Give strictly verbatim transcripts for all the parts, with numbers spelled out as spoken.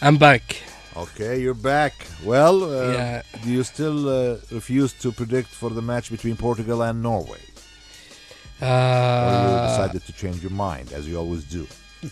I'm back. Okay, you're back. Well, uh, Yeah. do you still uh, refuse to predict for the match between Portugal and Norway? Or you Uh, decided to change your mind, as you always do?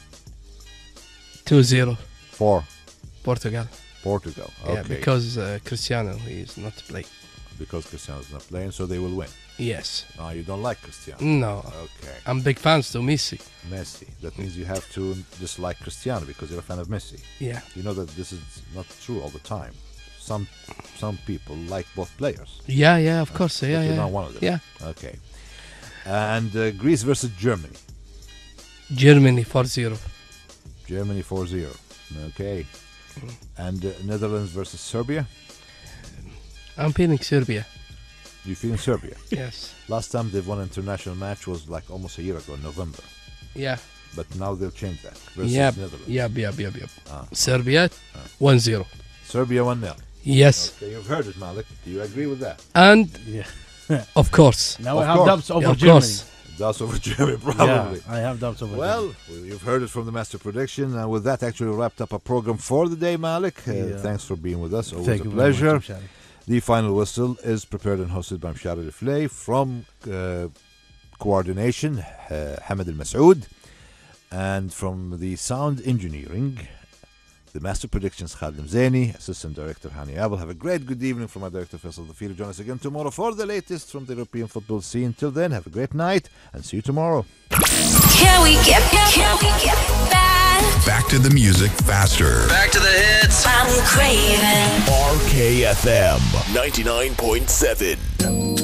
two zero For Portugal. Portugal. Okay. Yeah, because uh, Cristiano is not playing. Because Cristiano's not playing, so they will win. Yes. Ah, you don't like Cristiano. No. Okay. I'm big fans to Messi. Messi. That means you have to dislike Cristiano because you're a fan of Messi. Yeah. You know that this is not true all the time. Some some people like both players. Yeah, yeah, of course. But Yeah, you're yeah. not one of them. Yeah. Okay. And uh, Greece versus Germany. Germany four zero. Germany four zero. Okay. And uh, Netherlands versus Serbia. I'm feeling Serbia. You feeling Serbia? Yes. Last time they've won an international match was like almost a year ago in November. Yeah. But now they'll change that. Versus Yep. Netherlands. Yep, yep, yep, yep. Ah. Serbia one zero. Serbia one nil. Yes. Okay, you've heard it, Malik. Do you agree with that? And Yeah. of course. Now Of I have course. doubts over of Germany. course. That's over Germany, probably. Yeah, I have doubts over Well, Germany. well, you've heard it from the Master Prediction. And with that, actually wrapped up our program for the day, Malik. Uh, Yeah. Thanks for being with us. Always Thank a you very pleasure. much, Shadi. The Final Whistle is prepared and hosted by Mshara Riflay. From uh, coordination, uh, Hamid Al Masoud. And from the sound engineering, the Master Predictions, Khadim Zaini, Assistant Director Hani Abel. Have a great good evening from our Director Faisal Dhafiri. Join us again tomorrow for the latest from the European football scene. Till then, have a great night and see you tomorrow. Can we get, can we get back? Back to the music faster. Back to the hits. I'm craving. R K F M ninety-nine point seven.